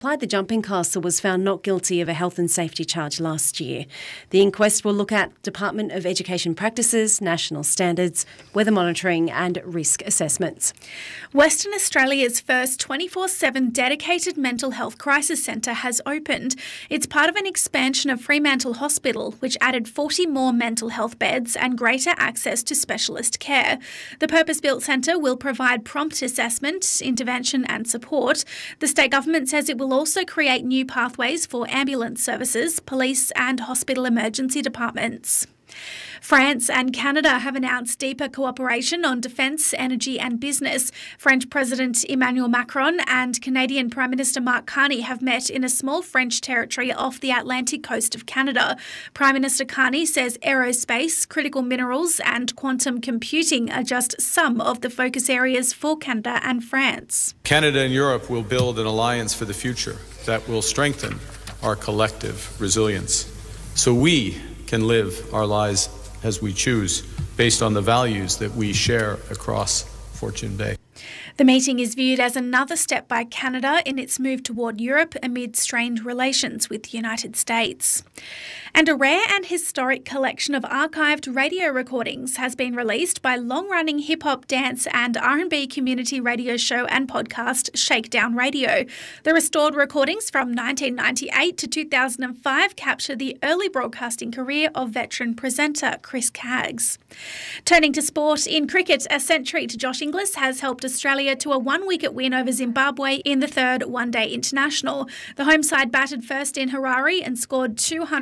applied the jumping castle was found not guilty of a health and safety charge last year. The inquest will look at Department of Education practices, national standards, weather monitoring and risk assessments. Western Australia's first 24/7 dedicated mental health crisis centre has opened. It's part of an expansion of Fremantle Hospital, which added 40 more mental health beds and greater access to specialist care. The purpose-built centre will provide prompt assessment, intervention and support. The state government says it will also create new pathways for ambulance services, police and hospital emergency departments. France and Canada have announced deeper cooperation on defence, energy and business. French President Emmanuel Macron and Canadian Prime Minister Mark Carney have met in a small French territory off the Atlantic coast of Canada. Prime Minister Carney says aerospace, critical minerals and quantum computing are just some of the focus areas for Canada and France. Canada and Europe will build an alliance for the future that will strengthen our collective resilience so we can live our lives as we choose, based on the values that we share across Fortune Bay. The meeting is viewed as another step by Canada in its move toward Europe amid strained relations with the United States. And a rare and historic collection of archived radio recordings has been released by long-running hip-hop, dance and R&B community radio show and podcast Shakedown Radio. The restored recordings from 1998 to 2005 capture the early broadcasting career of veteran presenter Chris Caggs. Turning to sport, in cricket, a century to Josh Inglis has helped Australia to a one-wicket win over Zimbabwe in the third one-day international. The home side batted first in Harare and scored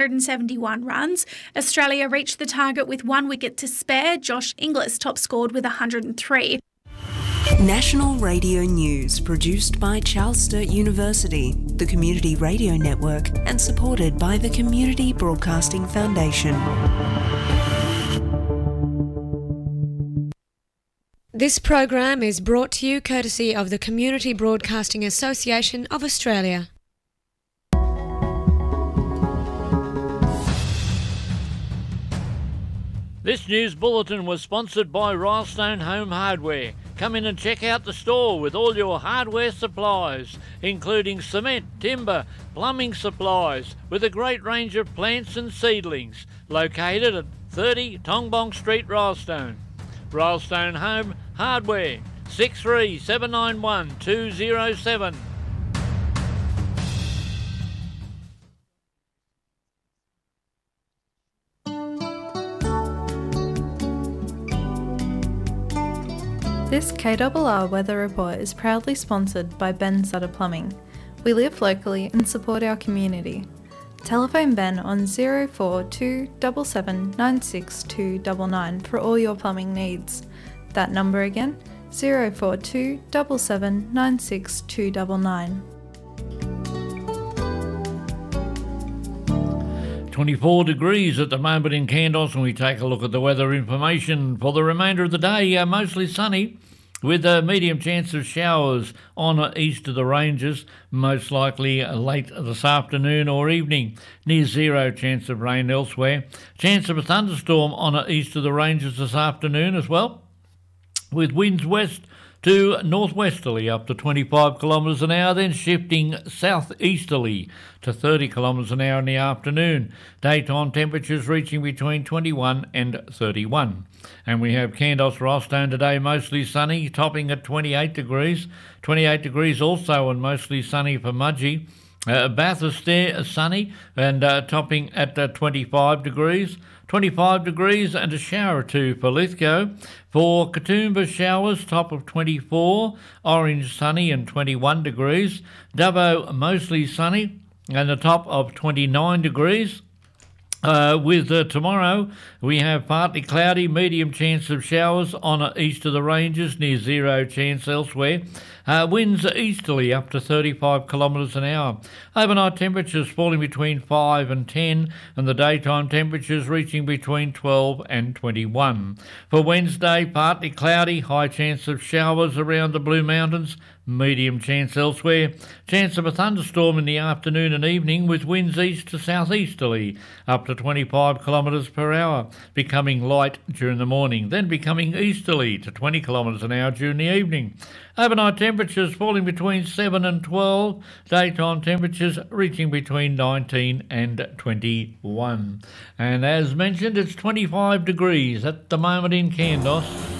271 runs. Australia reached the target with 1 wicket to spare. Josh Inglis top scored with 103. National Radio News, produced by Charles Sturt University, the Community Radio Network, and supported by the Community Broadcasting Foundation. This program is brought to you courtesy of the Community Broadcasting Association of Australia. This news bulletin was sponsored by Rylestone Home Hardware. Come in and check out the store with all your hardware supplies, including cement, timber, plumbing supplies, with a great range of plants and seedlings. Located at 30 Tongbong Street, Rylestone. Rylestone Home Hardware, 63791207. 207. This KRR Weather Report is proudly sponsored by Ben Sutter Plumbing. We live locally and support our community. Telephone Ben on 042 77 96299 for all your plumbing needs. That number again, 042 77 96299. 24 degrees at the moment in Kandos, and we take a look at the weather information for the remainder of the day. Mostly sunny with a medium chance of showers on east of the ranges, most likely late this afternoon or evening. Near zero chance of rain elsewhere. Chance of a thunderstorm on east of the ranges this afternoon as well, with winds west to northwesterly up to 25 kilometres an hour, then shifting southeasterly to 30 kilometres an hour in the afternoon. Daytime temperatures reaching between 21 and 31. And we have Kandos Rylestone today, mostly sunny, topping at 28 degrees. 28 degrees also and mostly sunny for Mudgee. Bathurst there sunny and topping at 25 degrees. 25 degrees and a shower or two for Lithgow. For Katoomba, showers, top of 24. Orange, sunny and 21 degrees. Dubbo, mostly sunny and a top of 29 degrees. With tomorrow, we have partly cloudy, medium chance of showers on east of the ranges, near zero chance elsewhere. Winds easterly up to 35 kilometres an hour. Overnight temperatures falling between 5 and 10, and the daytime temperatures reaching between 12 and 21. For Wednesday, partly cloudy, high chance of showers around the Blue Mountains, Medium chance elsewhere. Chance of a thunderstorm in the afternoon and evening with winds east to southeasterly up to 25 kilometres per hour, becoming light during the morning, then becoming easterly to 20 kilometres an hour during the evening. Overnight temperatures falling between 7 and 12, daytime temperatures reaching between 19 and 21. And as mentioned, it's 25 degrees at the moment in Kandos.